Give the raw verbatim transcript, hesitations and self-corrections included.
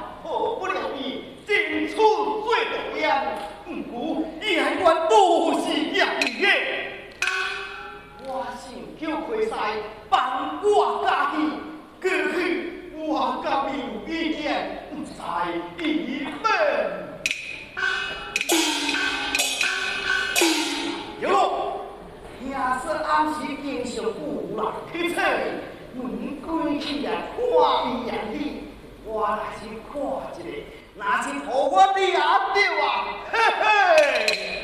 破不了伊，真出最毒烟。不过伊还管都是业余的，我想叫开赛帮我家己，过去我甲伊有意见，不在伊们。哟，听说暗时经常有人去找，门关起来看伊眼里，我来去看一下，若是互我抓着啊，嘿嘿。